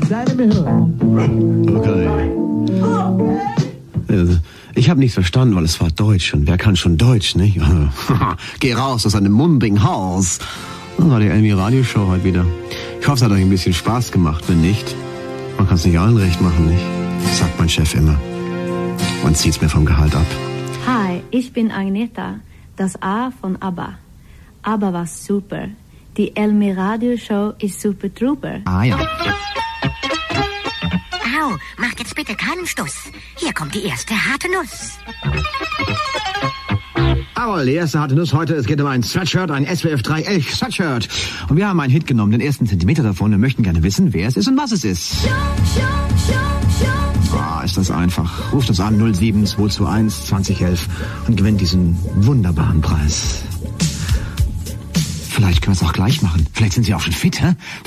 Seid ihr mir hören? Okay. Ich habe nichts verstanden, weil es war Deutsch. Und wer kann schon Deutsch, nicht? Geh raus aus einem mumbigen Haus. Das war die Elmi Radioshow heute wieder. Ich hoffe, es hat euch ein bisschen Spaß gemacht. Wenn nicht, man kann es nicht allen recht machen, nicht? Das sagt mein Chef immer. Und zieht's mir vom Gehalt ab. Hi, ich bin Agneta, das A von ABBA. ABBA war super. Die Elmi Radioshow ist super trooper. Ah ja. Au, mach jetzt bitte keinen Stuss. Hier kommt die erste harte Nuss. Aber die erste harte Nuss heute, es geht um ein Sweatshirt, ein SWF 3 Elch Sweatshirt. Und wir haben einen Hit genommen, den ersten Zentimeter davon, und möchten gerne wissen, wer es ist und was es ist. Ist das einfach. Ruft uns an 07221 2011 und gewinnt diesen wunderbaren Preis. Vielleicht können wir es auch gleich machen. Vielleicht sind Sie auch schon fit, hä?